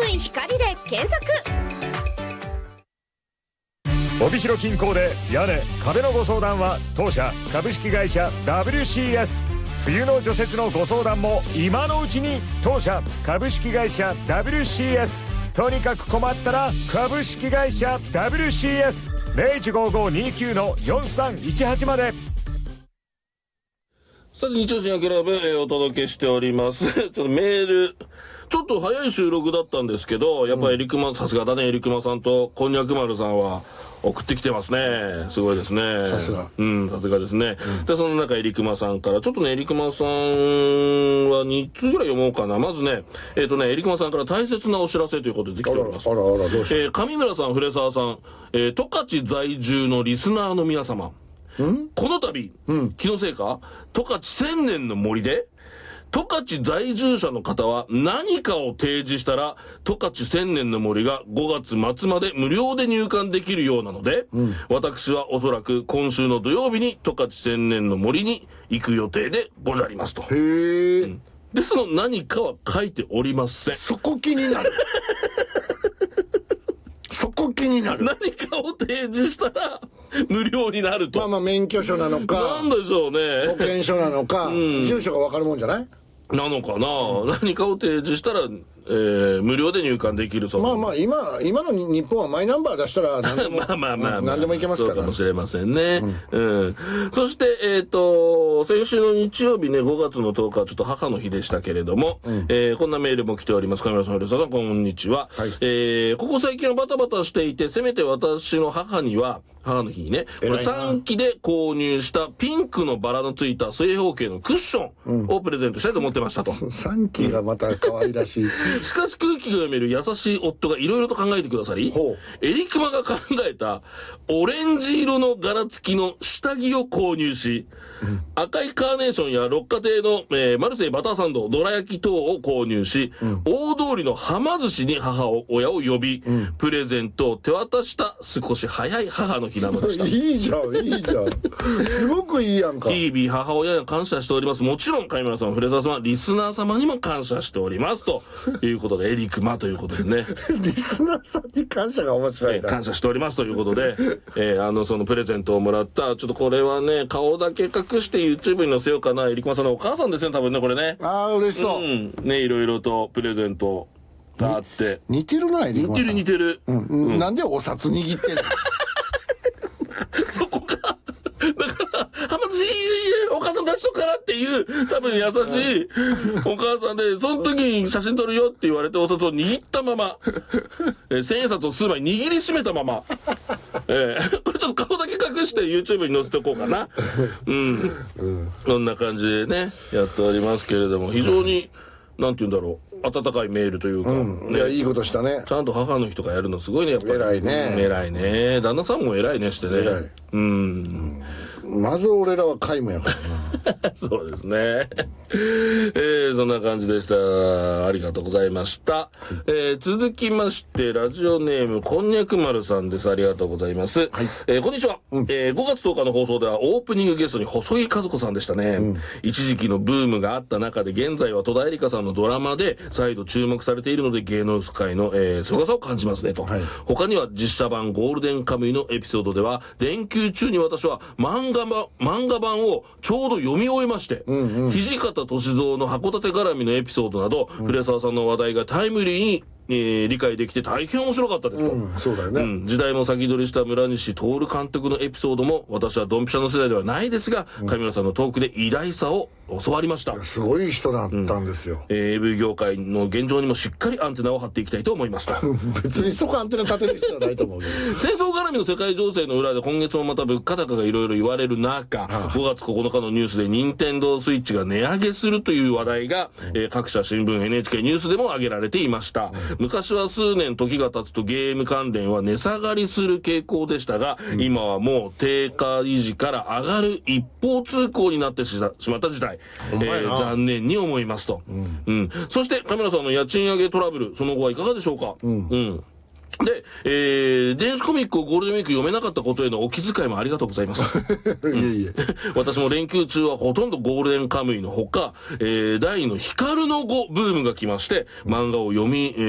井光で検索。 帯広近郊で屋根壁のご相談は当社株式会社 WCS。 冬の除雪のご相談も今のうちに当社株式会社 WCS。 とにかく困ったら株式会社 WCS。 015529-4318 まで。 さて、日曜深夜クラブ、お届けしております。ちょっとメール、ちょっと早い収録だったんですけど、やっぱりさすがだね、エリクマさんとこんにゃく丸さんは送ってきてますね。すごいですね。 さすが。 さすがですね。で、その中、エリクマさんから、ちょっとね、エリクマさんは2通ぐらい読もうかな。まずね、エリクマさんから大切なお知らせということでできております。 あら、どうしよう。 上村さん、古澤さん、十勝在住のリスナーの皆様。この度、気のせいか、十勝千年の森で、十勝在住者の方は何かを提示したら、十勝千年の森が5月末まで無料で入館できるようなので、私はおそらく今週の土曜日に十勝千年の森に行く予定でござりますと。 へー。 で、その何かは書いておりません。 そこ気になる。そこ気になる。 何かを提示したら無料になると。 まあ免許証なのか、 なんでしょうね。 保険証なのか、住所が分かるもんじゃない？ なのかな、何かを提示したら、無料で入館できるそう。 まあ今の日本はマイナンバー出したら何でも何でもいけますから。 そうかもしれませんね。そして先週の日曜日ね、5月の10日はちょっと母の日でしたけれども、こんなメールも来ております。上村さん、古澤さん、こんにちは。ここ最近はバタバタしていて、せめて私の母の日にね、これ3期で購入したピンクのバラのついた正方形のクッションをプレゼントしたいと思ってましたと。 3期がまた可愛らしい。 しかし空気が読める優しい夫がいろいろと考えてくださり、エリクマが考えたオレンジ色の柄付きの下着を購入し、赤いカーネーションや六花亭の、マルセイバターサンド、どら焼き等を購入し、大通りのはま寿司に母親を呼び、プレゼントを手渡した少し早い母の日なのでした。 いいじゃん。すごくいいやんか。 日々母親に感謝しております。もちろん上村さん、古澤さん、リスナー様にも感謝しておりますということで、エリクマということでね。 リスナーさんに感謝が面白いな。 感謝しておりますということで、そのプレゼントをもらった、ちょっとこれはね、顔だけ隠して YouTube に載せようかな。エリクマさんのお母さんですね、多分ね、これね。 ああ、嬉しそう。 ね、いろいろとプレゼントがあって。 似てるな、エリクマさん。 似てる。 なんでお札握ってんの？ そこか。だから、はま寿司お母さん出しとくからっていう、多分優しいお母さんで、その時に写真撮るよって言われてお札を握ったまま、千円札を数枚握りしめたまま、これちょっと顔だけ隠して YouTube に載せておこうかな。こんな感じでね、やっておりますけれども、非常に、なんて言うんだろう。温かいメールというか、 いや、いいことしたね。 ちゃんと母の日とかやるのすごいね、やっぱり。 偉いね。 偉いね。旦那さんも偉いねしてね。 偉い。まず俺らは皆無やからな。 そうですね。そんな感じでした。ありがとうございました。続きまして、ラジオネーム、こんにゃく丸さんです。ありがとうございます。こんにちは。5月10日の放送ではオープニングゲストに細木和子さんでしたね。一時期のブームがあった中で、現在は戸田恵梨香さんのドラマで再度注目されているので、芸能界の凄さを感じますねと。他には実写版ゴールデンカムイのエピソードでは、連休中に私は漫画版をちょうど読み終えまして、土方歳三の函館絡みのエピソードなど、古澤さんの話題がタイムリーに理解できて大変面白かったですと。 そうだよね。 時代も先取りした村西徹監督のエピソードも、私はドンピシャの世代ではないですが、上村さんのトークで偉大さを教わりました。 すごい人だったんですよ。 AV 業界の現状にもしっかりアンテナを張っていきたいと思いますと。 別にそこアンテナ立てる必要はないと思うけど。 戦争絡みの世界情勢の裏で今月もまた物価高がいろいろ言われる中、5月9日のニュースで任天堂スイッチが値上げするという話題が、各社新聞 NHK ニュースでも挙げられていました。昔は数年時が経つとゲーム関連は値下がりする傾向でしたが、今はもう定価維持から上がる一方通行になってしまった時代、残念に思いますと。そしてカメラさんの家賃上げトラブル、その後はいかがでしょうか。で、電子コミックをゴールデンウィーク読めなかったことへのお気遣いもありがとうございます。私も連休中はほとんどゴールデンカムイのほか、第2の光の碁ブームが来まして、漫画を読み、